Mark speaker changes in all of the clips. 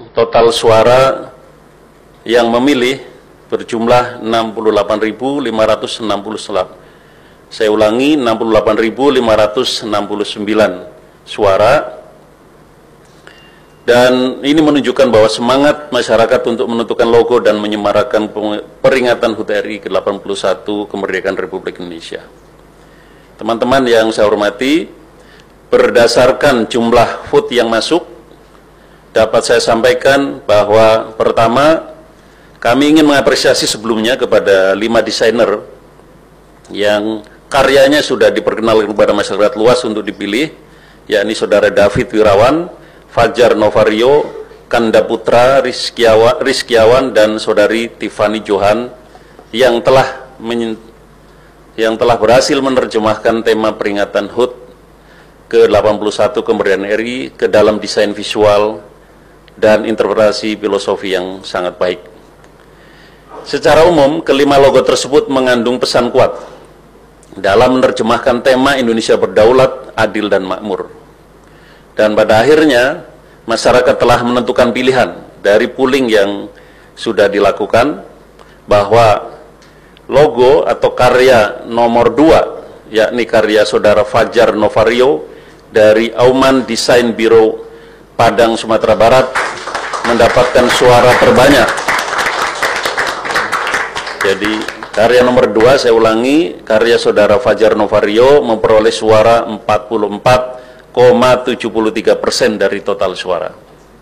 Speaker 1: total suara yang memilih berjumlah 68.569. Saya ulangi, 68.569 suara. Dan ini menunjukkan bahwa semangat masyarakat untuk menentukan logo dan menyemarakan peringatan HUT RI ke-81 kemerdekaan Republik Indonesia. Teman-teman yang saya hormati, berdasarkan jumlah vote yang masuk, dapat saya sampaikan bahwa pertama, kami ingin mengapresiasi sebelumnya kepada 5 desainer yang karyanya sudah diperkenalkan kepada masyarakat luas untuk dipilih, yakni Saudara David Wirawan, Fajar Novario, Kanda Putra, Rizkiawan, dan Saudari Tiffany Johan yang telah berhasil menerjemahkan tema peringatan HUT ke-81 kemerdekaan RI ke dalam desain visual dan interpretasi filosofi yang sangat baik. Secara umum, kelima logo tersebut mengandung pesan kuat dalam menerjemahkan tema Indonesia berdaulat, adil, dan makmur. Dan pada akhirnya, masyarakat telah menentukan pilihan dari polling yang sudah dilakukan bahwa logo atau karya nomor 2, yakni karya Saudara Fajar Novario dari Auman Design Bureau Padang, Sumatera Barat, mendapatkan suara terbanyak. Jadi, karya nomor 2, saya ulangi, karya Saudara Fajar Novario memperoleh suara 44,73% dari total suara.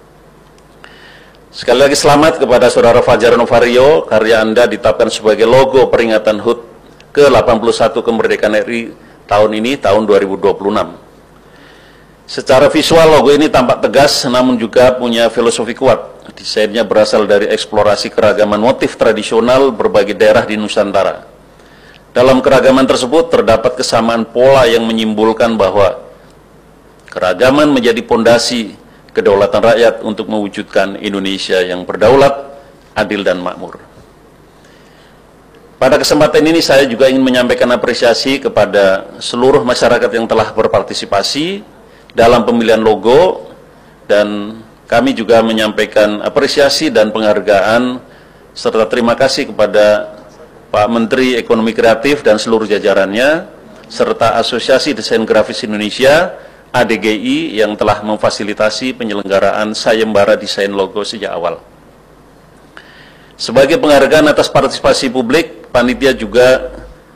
Speaker 1: Sekali lagi selamat kepada Saudara Fajar Novario, karya Anda ditetapkan sebagai logo peringatan HUT ke-81 kemerdekaan RI tahun ini, tahun 2026. Secara visual logo ini tampak tegas namun juga punya filosofi kuat. Desainnya berasal dari eksplorasi keragaman motif tradisional berbagai daerah di Nusantara. Dalam keragaman tersebut terdapat kesamaan pola yang menyimbolkan bahwa keragaman menjadi pondasi kedaulatan rakyat untuk mewujudkan Indonesia yang berdaulat, adil, dan makmur. Pada kesempatan ini saya juga ingin menyampaikan apresiasi kepada seluruh masyarakat yang telah berpartisipasi dalam pemilihan logo, dan kami juga menyampaikan apresiasi dan penghargaan serta terima kasih kepada Pak Menteri Ekonomi Kreatif dan seluruh jajarannya, serta Asosiasi Desain Grafis Indonesia ADGI yang telah memfasilitasi penyelenggaraan sayembara desain logo sejak awal. Sebagai penghargaan atas partisipasi publik, panitia juga,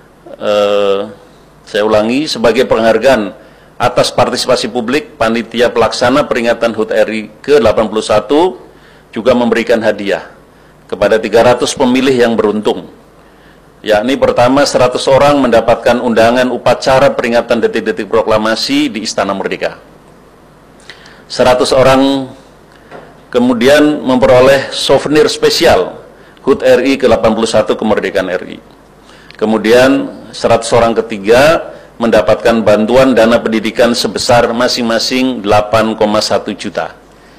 Speaker 1: saya ulangi, sebagai penghargaan atas partisipasi publik, panitia pelaksana peringatan HUT RI ke-81 juga memberikan hadiah kepada 300 pemilih yang beruntung. Yakni pertama 100 orang mendapatkan undangan upacara peringatan detik-detik proklamasi di Istana Merdeka. 100 orang kemudian memperoleh souvenir spesial HUT RI ke-81 kemerdekaan RI. Kemudian 100 orang ketiga mendapatkan bantuan dana pendidikan sebesar masing-masing 8,1 juta.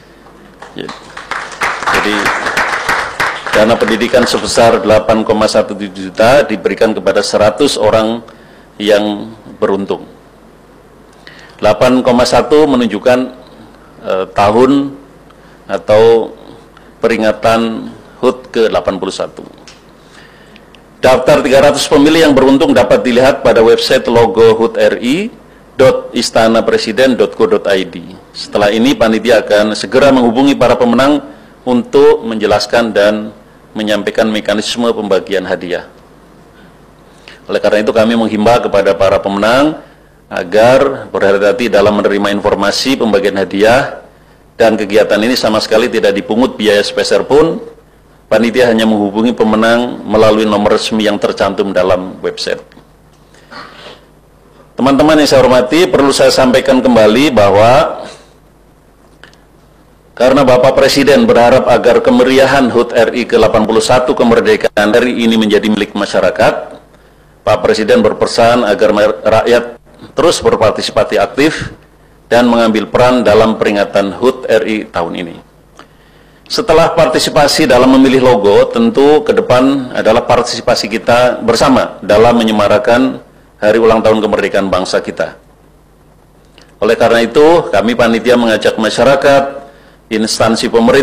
Speaker 1: Jadi dana pendidikan sebesar 8,1 juta diberikan kepada 100 orang yang beruntung. 8,1 menunjukkan tahun atau peringatan HUT ke-81. Daftar 300 pemilih yang beruntung dapat dilihat pada website logo hutri.istanapresiden.co.id. Setelah ini panitia akan segera menghubungi para pemenang untuk menjelaskan dan menyampaikan mekanisme pembagian hadiah. Oleh karena itu kami menghimbau kepada para pemenang agar berhati-hati dalam menerima informasi pembagian hadiah, dan kegiatan ini sama sekali tidak dipungut biaya sepeser pun. Panitia hanya menghubungi pemenang melalui nomor resmi yang tercantum dalam website. Teman-teman yang saya hormati, perlu saya sampaikan kembali bahwa karena Bapak Presiden berharap agar kemeriahan HUT RI ke-81 kemerdekaan RI ini menjadi milik masyarakat, Pak Presiden berpesan agar rakyat terus berpartisipasi aktif dan mengambil peran dalam peringatan HUT RI tahun ini. Setelah partisipasi dalam memilih logo, tentu ke depan adalah partisipasi kita bersama dalam menyemarakan hari ulang tahun kemerdekaan bangsa kita. Oleh karena itu, kami panitia mengajak masyarakat, instansi pemerintah,